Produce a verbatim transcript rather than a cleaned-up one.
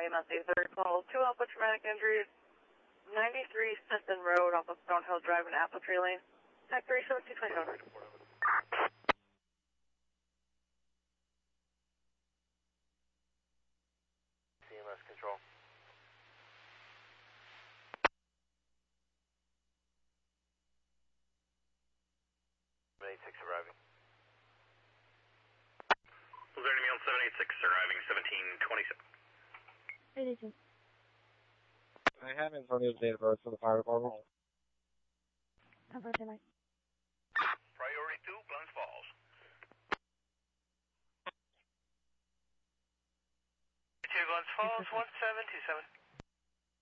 I M S A third call. Two alpha traumatic injuries. ninety-three Stinson Road off of Stonehill Drive in Apple Tree Lane. Tech three seven two twenty hundred. C M S control. seven eighty-six arriving. Was there enemy on seven eighty-six arriving seventeen twenty-seven? I have Antonio's date of birth for the fire department.